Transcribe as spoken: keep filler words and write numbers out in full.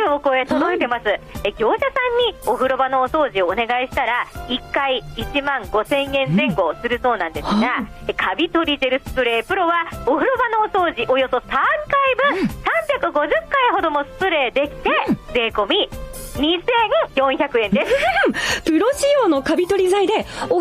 お声届いてます、はい、え業者さんにお風呂場のお掃除をお願いしたらいっかいいちまんごせんえんぜん後するそうなんですが、うん、カビ取りジェルスプレープロはお風呂場のお掃除およそさんかいぶん、うん、さんびゃくごじゅっかいほどもスプレーできて、うん、税込みにせんよんひゃくえんですプロ仕様のカビ取り剤でお風